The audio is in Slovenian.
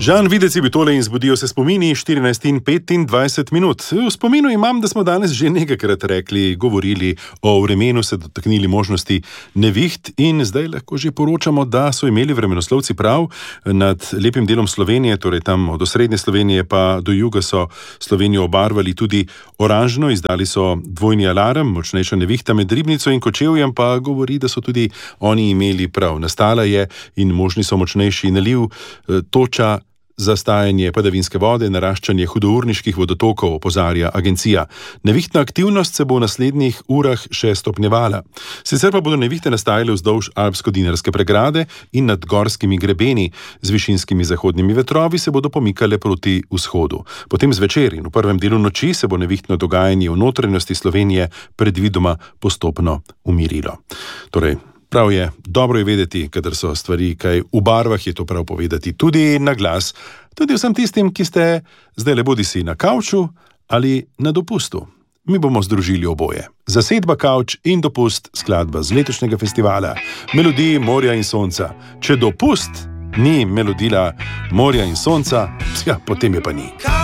Žan, videci bi tole in zbudijo se spomini 14 in 25 minut. V spominu imam, da smo danes že nekajkrat govorili o vremenu, se dotaknili možnosti neviht in zdaj lahko že poročamo, da so imeli vremenoslovci prav. Nad lepim delom Slovenije, torej tam od osrednje Slovenije pa do juga so Slovenijo obarvali tudi oranžno, izdali so dvojni alarm, močnejša nevihta med Ribnico in Kočevjem pa govori, da so tudi oni imeli prav. Nastala je in možni so močnejši naliv, toča, zastajanje padavinske vode, naraščanje hudourniških vodotokov, opozarja agencija. Nevihtna aktivnost se bo v naslednjih urah še stopnjevala. Sicer pa bodo nevihte nastajale vzdolž alpsko-dinarske pregrade in nad gorskimi grebeni. Z višinskimi zahodnimi vetrovi se bodo pomikale proti vzhodu. Potem zvečer in v prvem delu noči se bo nevihtno dogajanje v notranjosti Slovenije predvidoma postopno umirilo. Torej, prav je, dobro je vedeti, kadar so stvari kaj v barvah, je to prav povedati tudi na glas, tudi vsem tistim, ki ste zdaj le bodisi na kavču ali na dopustu. Mi bomo združili oboje. Zasedba kavč in dopust, skladba z letošnjega festivala Melodij morja in sonca. Če dopust ni melodija morja in sonca, potem je pa ni.